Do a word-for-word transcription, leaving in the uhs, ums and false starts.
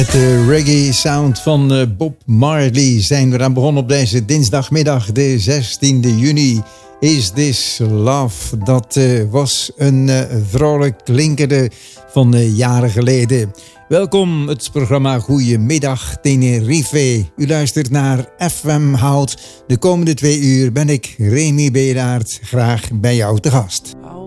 De reggae sound van Bob Marley zijn we aan begonnen op deze dinsdagmiddag, de zestiende juni. Is This Love? Dat uh, was een uh, vrolijk klinkende van uh, jaren geleden. Welkom, het programma Goedemiddag Tenerife. U luistert naar F M Hout. De komende twee uur ben ik, Remy Bedaert, graag bij jou te gast.